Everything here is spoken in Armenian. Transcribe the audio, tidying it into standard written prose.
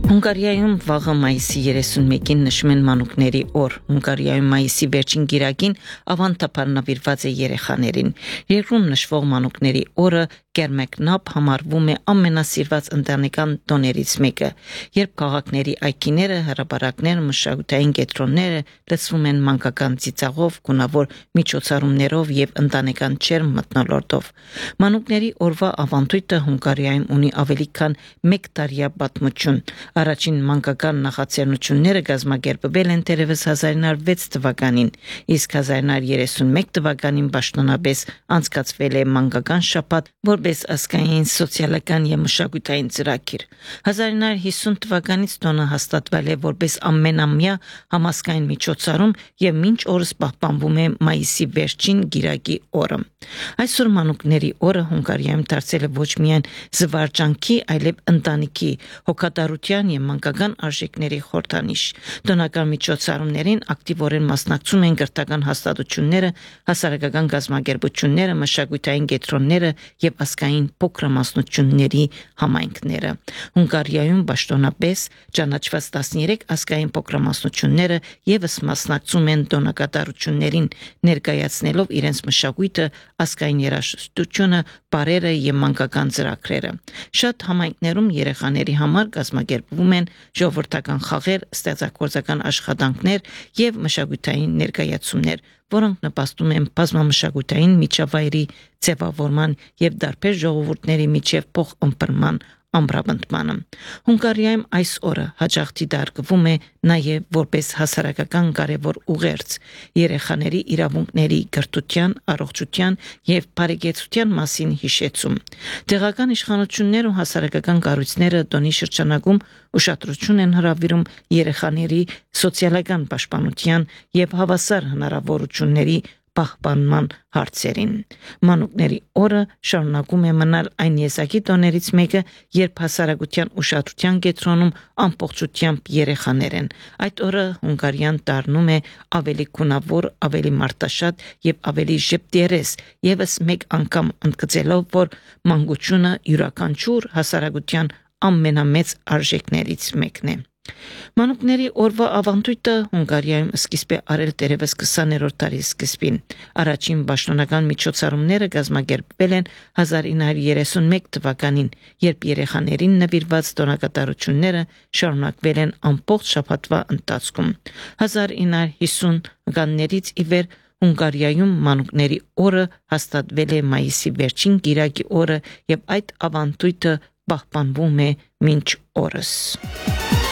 Հունգարիայում վաղը մայիսի 31-ին նշում են մանուկների օր։ Հունգարիայում մայիսի վերջին գիրակին ավանդաբար նվիրված է երեխաներին։ Երկրում նշվող մանուկների օրը Կերմեկնապ համարվում է ամենասիրված ընտանեկան տոներից մեկը, երբ քաղաքների այգիները, հրապարակները, մշակութային կենտրոնները լցվում են մանկական ծիծաղով, գունավոր միջոցառումներով եւ ընտանեկան ջերմ մթնոլորտով։ Մանուկների օրվա ավանդույթը Հունգարիայում ունի ավելի քան 1 տարյա պատմություն։ Առաջին մանկական նախաձեռնությունները կազմակերպվել են դեռևս 1906 թվականին, իսկ 1931 թվականին պաշտոնապես անցկացվել է մանկական շաբաթ որպես ազգային սոցիալական եւ մշակութային ծրագիր։ 1950 թվականից տոնը հաստատվել է որպես ամենամյա համազգային միջոցառում եւ մինչ օրս պահպանվում է մայիսի վերջին գիրակի օրը։ Այսօր մանուկների օրը Հունգարիայում դարձել է ոչ միայն զվարճանքի, այլև ընտանիքի, հոգատարության եւ մանկական արժեքների խորհրդանիշ։ Տոնական միջոցառումներին ակտիվորեն մասնակցում են կրթական հաստատությունները, հասարակական կազմակերպությունները, մշակութային կենտրոնները եւ ազգային փոքրամասնությունների համայնքները։ Հունգարիայում պաշտոնապես ճանաչված 13 ազգային փոքրամասնությունները եւս մասնակցում են տոնակատարություններին, ներկայացնելով իրենց մշակույթը, ազգային երաժշտությունը, բարերը եւ մանկական ծրագրերը։ Շատ համայնքներում երեխաների համար կազմակերպվում են ժողովրդական խաղեր, ստեղծագործական աշխատանքներ եւ մշակութային ներկայացումներ, որոնք նպաստում են բազմամշակութային միջավայրի ձևավորման եւ դարբեր ժողովուրդների միջև փոխըմբռնման ամրապնդմանը։ Հունգարիայում այս օրը հաճախ դիտարկվում է նաև որպես հասարակական կարևոր ուղերձ երեխաների իրավունքների, կրթության, առողջության եւ բարեկեցության մասին հիշեցում։ Տեղական իշխանություններն ու հասարակական կառույցները տոնի շրջանակում ուշադրություն են հրավիրում երեխաների սոցիալական պաշտպանության եւ հավասար հնարավորությունների պահպանման հարցերին։ Մանուկների օրը շարունակում է մնալ այն եզակի տոներից մեկը, երբ հասարակության ուշադրության կենտրոնում ամբողջությամբ երեխաներ են։ Այդ օրը Հունգարիան դառնում է ավելի գունավոր, ավելի մարդաշատ եւ ավելի ժպտերես, եւս մեկ անգամ ընդգծելով, որ մանկությունը յուրաքանչյուր հասարակության ամենամեծ արժեքներից մեկն է։ Մանուկների օրվա ավանդույթը Հունգարիայում սկիզբ է արել դեռևս 20-րդ դարի սկզբին։ Առաջին պաշտոնական միջոցառումները կազմակերպվել են 1931 թվականին, երբ երեխաներին նվիրված տոնակատարությունները շարունակվել են ամբողջ շաբաթվա ընթացքում։ 1950-ականներից ի վեր Հունգարիայում մանուկների օրը հաստատվել է մայիսի վերջին գիրակի օրը եւ այդ ավանդույթը պահպանվում է մինչ օրս։